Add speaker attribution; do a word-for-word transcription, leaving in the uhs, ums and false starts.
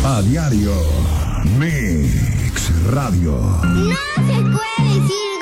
Speaker 1: A diario. Mix Radio.
Speaker 2: No se puede decir